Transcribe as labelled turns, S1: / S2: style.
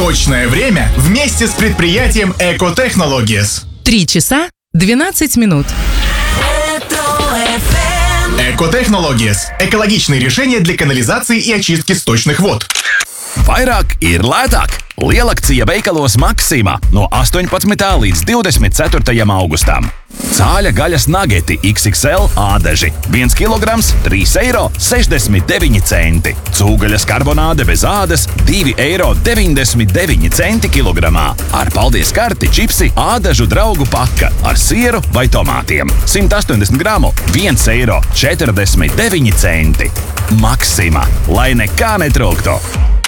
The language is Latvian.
S1: Точное время вместе с предприятием Экотехнологиес.
S2: 3 часа 12 минут.
S1: Экотехнологиес – экологичные решения для канализации и очистки сточных вод.
S3: Vairāk ir lētāk. Lielakcija veikalos Maxima no 18. līdz 24. augustam. Cāļa gaļas nageti XXL ādaži 1 kg 3,69 eiro. Cūgaļas karbonāde bez ādas 2,99 eiro kilogramā. Ar paldies karti čipsi ādažu draugu paka ar sieru vai tomātiem. 180 gramu 1,49 eiro. Maxima, lai nekā netrūktu.